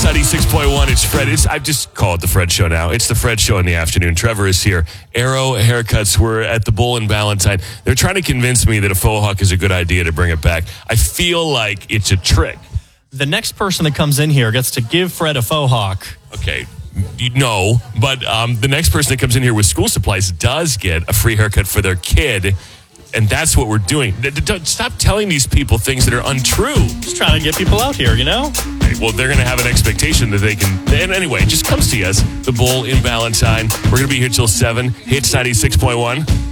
Hits 96.1. It's Fred. I just call it the Fred Show now. It's the Fred Show in the afternoon. Trevor is here. Arrow Haircuts. We're at the Bull in Ballantyne. They're trying to convince me that a faux hawk is a good idea to bring it back. I feel like it's a trick. The next person that comes in here gets to give Fred a faux hawk. Okay. No, but the next person that comes in here with school supplies does get a free haircut for their kid. And that's what we're doing. Stop telling these people things that are untrue. Just trying to get people out here, you know? Well, they're going to have an expectation that they can. And anyway, just come see us, the Bull in Ballantyne. We're going to be here till 7. Hits 96.1.